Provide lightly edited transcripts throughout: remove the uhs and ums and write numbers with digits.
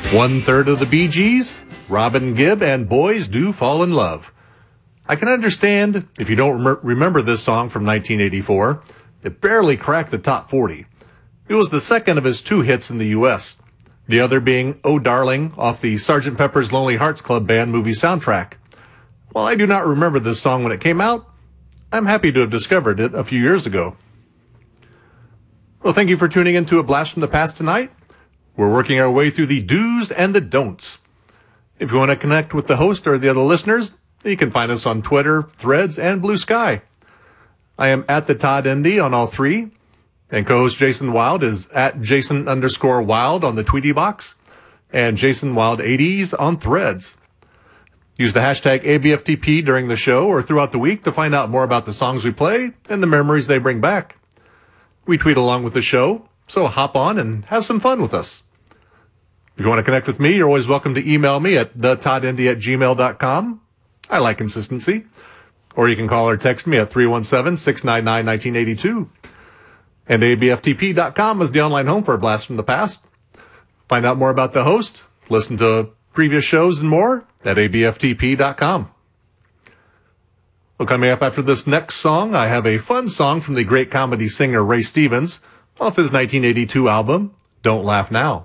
One third of the Bee Gees, Robin Gibb, and Boys Do Fall in Love. I can understand if you don't remember this song from 1984. It barely cracked the top 40. It was the second of his two hits in the U.S., the other being Oh Darling off the Sgt. Pepper's Lonely Hearts Club Band movie soundtrack. While I do not remember this song when it came out, I'm happy to have discovered it a few years ago. Well, thank you for tuning in to A Blast from the Past tonight. We're working our way through the do's and the don'ts. If you want to connect with the host or the other listeners, you can find us on Twitter, Threads, and Blue Sky. I am at the Todd Indy on all three, and co-host Jason Wild is at Jason_Wild on the Tweety box, and Jason Wild 80s on Threads. Use the hashtag ABFTP during the show or throughout the week to find out more about the songs we play and the memories they bring back. We tweet along with the show, so hop on and have some fun with us. If you want to connect with me, you're always welcome to email me at thetodindy@gmail.com. I like consistency. Or you can call or text me at 317-699-1982. And abftp.com is the online home for A Blast from the Past. Find out more about the host, listen to previous shows and more at abftp.com. Well, coming up after this next song, I have a fun song from the great comedy singer Ray Stevens off his 1982 album, Don't Laugh Now.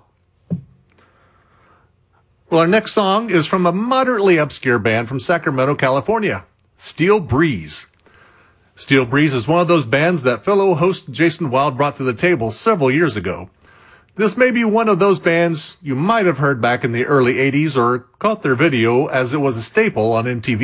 Well, our next song is from a moderately obscure band from Sacramento, California, Steel Breeze. Steel Breeze is one of those bands that fellow host Jason Wild brought to the table several years ago. This may be one of those bands you might have heard back in the early 80s or caught their video as it was a staple on MTV.